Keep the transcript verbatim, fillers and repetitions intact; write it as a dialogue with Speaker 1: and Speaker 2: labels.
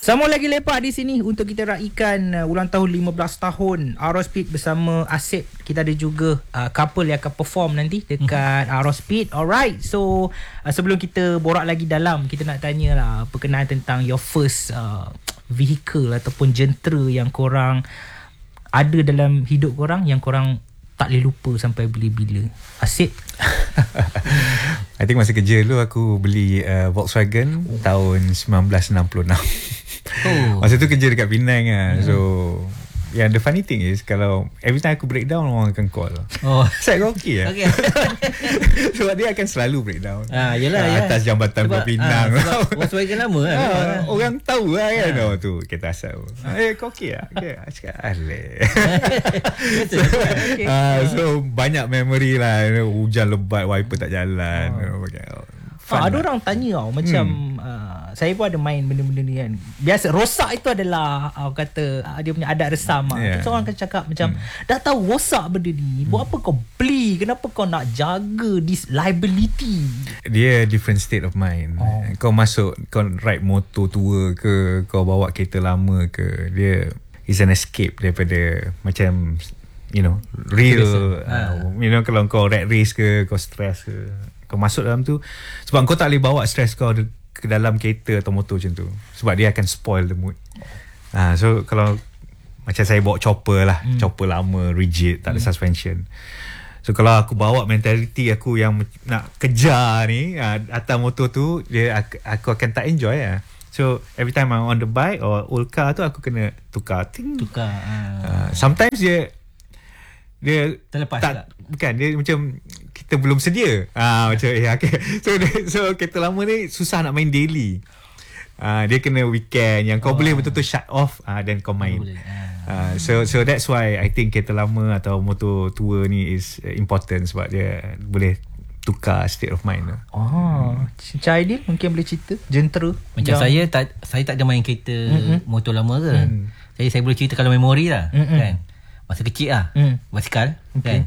Speaker 1: Sama lagi lepak di sini untuk kita raikan uh, ulang tahun lima belas tahun Aerospeed bersama Asip. Kita ada juga uh, couple yang akan perform nanti dekat mm-hmm. Aerospeed. Alright, so uh, sebelum kita borak lagi dalam, kita nak tanya lah perkenaan tentang your first uh, vehicle ataupun jentera yang korang ada dalam hidup korang, yang korang tak boleh lupa sampai bila-bila. Asip?
Speaker 2: I think masa kerja dulu aku beli uh, Volkswagen oh. tahun sembilan belas enam puluh enam. Oh. Masa tu kerja dekat Penang lah. Yeah. So yeah, the funny thing is, kalau every time aku breakdown, orang akan call. Oh. Saya kata okey lah. Okay. Sebab dia akan selalu breakdown.
Speaker 1: Ah, yelah, uh,
Speaker 2: atas ya. Jambatan Pulau Pinang.
Speaker 1: Ah, Volkswagen lama lah.
Speaker 2: Ah, orang tahu lah kan. Ah. Oh, tu kita asal. Eh, kau okey lah? Okay. Aku cakap, aleh. so, okay. uh, so banyak memory lah. Hujan lebat, wiper tak jalan. Oh. Oh,
Speaker 1: Ah, ada lah. Orang tanya tau macam hmm. uh, saya pun ada main benda-benda ni kan. Biasa rosak itu adalah uh, kata uh, dia punya adat resam ah. Yeah. So orang akan cakap macam hmm. dah tahu rosak benda ni, hmm. buat apa kau beli? Kenapa kau nak jaga this liability?
Speaker 2: Dia different state of mind. Oh. Kau masuk, kau ride motor tua ke, kau bawa kereta lama ke, dia is an escape daripada macam you know real uh, you know kalau kau rat race ke, kau stress ke, kau masuk dalam tu, sebab kau tak boleh bawa stress kau ke dalam kereta atau motor macam tu, sebab dia akan spoil the mood. Ha, so kalau macam saya bawa chopper lah, hmm. chopper lama, rigid, tak ada hmm. suspension. So kalau aku bawa mentality aku yang nak kejar ni ha, atas motor tu, dia aku, aku akan tak enjoy lah. So every time I'm on the bike or old car tu, aku kena tukar ting.
Speaker 1: Tukar ha.
Speaker 2: uh, Sometimes dia Dia
Speaker 1: terlepas
Speaker 2: tak, tak? Bukan, dia macam kita belum sedia. Ah macam eh okay. So so kereta lama ni susah nak main daily. Ah dia kena weekend yang kau oh. boleh betul-betul shut off ah then kau main. Oh, ah so so that's why I think kereta lama atau motor tua ni is important, sebab dia boleh tukar state of mind.
Speaker 1: Oh, Cik Aidil mungkin boleh cerita jentera.
Speaker 3: Macam saya tak saya tak ada main kereta mm-hmm. motor lama ke. Mm. Saya saya boleh cerita kalau memori lah, mm-hmm. kan. Masa kecil lah, mm. basikal, okay. kan.